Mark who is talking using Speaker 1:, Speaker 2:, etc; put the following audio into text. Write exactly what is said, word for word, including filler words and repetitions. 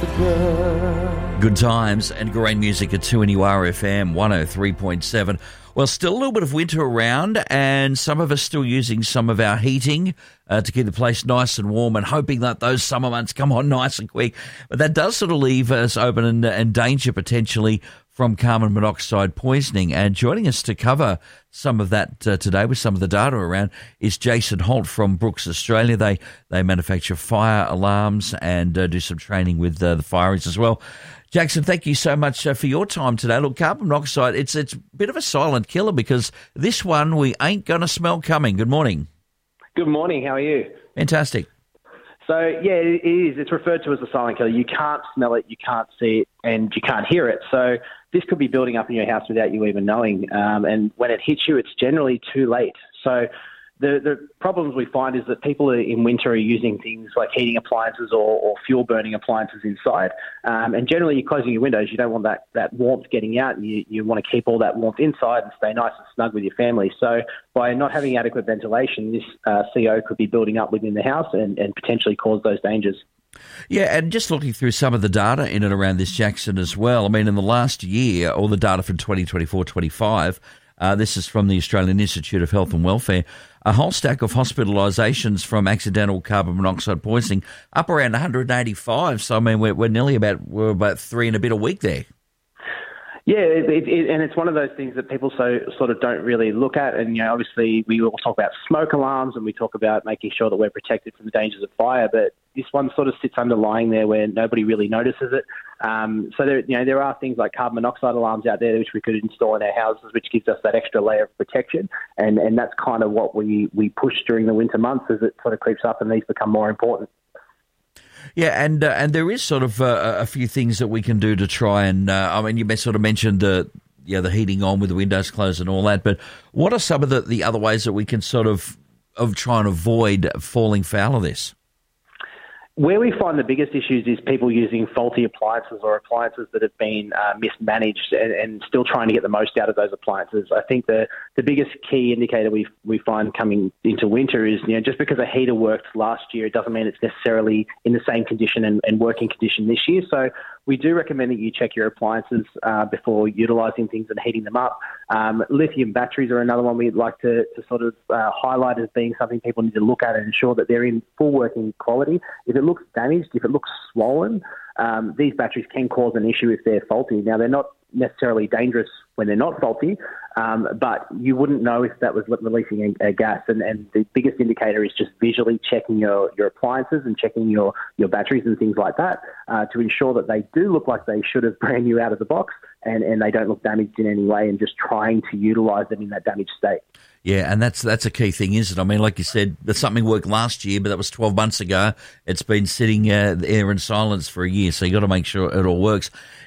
Speaker 1: Africa.
Speaker 2: Good times and great music at two N U R F M one oh three point seven. Well, still a little bit of winter around, and some of us still using some of our heating uh, to keep the place nice and warm and hoping that those summer months come on nice and quick. But that does sort of leave us open and, and danger potentially from carbon monoxide poisoning. And joining us to cover some of that uh, today with some of the data around is Jason Holt from Brooks Australia. They they manufacture fire alarms and uh, do some training with uh, the fireys as well. Jackson, thank you so much uh, for your time today. Look, carbon monoxide, it's it's a bit of a silent killer because this one we ain't going to smell coming. Good morning.
Speaker 3: Good morning. How are you?
Speaker 2: Fantastic.
Speaker 3: So, yeah, it is. It's referred to as a silent killer. You can't smell it, you can't see it, and you can't hear it. So this could be building up in your house without you even knowing. Um, and when it hits you, it's generally too late. So the, the problems we find is that people in winter are using things like heating appliances or, or fuel-burning appliances inside. Um, and generally, you're closing your windows. You don't want that, that warmth getting out, and you, you want to keep all that warmth inside and stay nice and snug with your family. So by not having adequate ventilation, this uh, C O could be building up within the house and, and potentially cause those dangers.
Speaker 2: Yeah, and just looking through some of the data in and around this, Jackson, as well. I mean, in the last year, all the data from twenty twenty-four twenty-five, uh, this is from the Australian Institute of Health and Welfare, a whole stack of hospitalisations from accidental carbon monoxide poisoning, up around one hundred eighty-five. So, I mean, we're, we're nearly about, we're about three and a bit a week there.
Speaker 3: Yeah, it, it, it, and it's one of those things that people so sort of don't really look at. And, you know, obviously we all talk about smoke alarms and we talk about making sure that we're protected from the dangers of fire, but this one sort of sits underlying there where nobody really notices it. Um, so, there, you know, there are things like carbon monoxide alarms out there which we could install in our houses, which gives us that extra layer of protection. And, and that's kind of what we, we push during the winter months as it sort of creeps up and these become more important.
Speaker 2: Yeah, and uh, and there is sort of uh, a few things that we can do to try and, uh, I mean, you sort of mentioned uh, yeah, the heating on with the windows closed and all that, but what are some of the, the other ways that we can sort of, of try and avoid falling foul of this?
Speaker 3: Where we find the biggest issues is people using faulty appliances or appliances that have been uh, mismanaged and, and still trying to get the most out of those appliances. I think the, the biggest key indicator we we find coming into winter is, you know, just because a heater worked last year, it doesn't mean it's necessarily in the same condition and, and working condition this year. So we do recommend that you check your appliances uh, before utilising things and heating them up. Um, lithium batteries are another one we'd like to, to sort of uh, highlight as being something people need to look at and ensure that they're in full working quality. If it looks damaged, if it looks swollen, um, these batteries can cause an issue if they're faulty. Now, they're not necessarily dangerous when they're not faulty, um, but you wouldn't know if that was releasing a, a gas. And, and the biggest indicator is just visually checking your, your appliances and checking your, your batteries and things like that uh, to ensure that they do look like they should have brand new out of the box and, and they don't look damaged in any way, and just trying to utilise them in that damaged state.
Speaker 2: Yeah, and that's that's a key thing, isn't it? I mean, like you said, there's something worked last year, but that was twelve months ago. It's been sitting uh, there in silence for a year, so you got to make sure it all works.